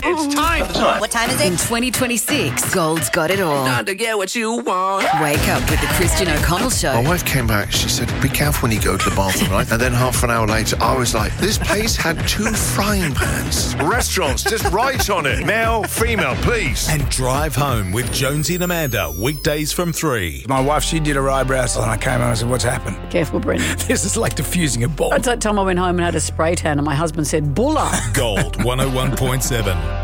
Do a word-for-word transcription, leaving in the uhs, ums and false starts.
It's time. time. What time is it? In twenty twenty-six, Gold's got it all. Time to get what you want. Wake up with the Christian O'Connell Show. My wife came back, she said, be careful when you go to the bathroom, right? And then half an hour later, I was like, this place had two frying pans. Restaurants, just write on it. Male, female, please. And Drive Home with Jonesy and Amanda, weekdays from three. My wife, she did her eyebrows, and I came home and said, what's happened? Careful, Brendan. This is like diffusing a bomb. At that time I went home and had a spray tan and my husband said, Bulla. Gold one oh one point seven.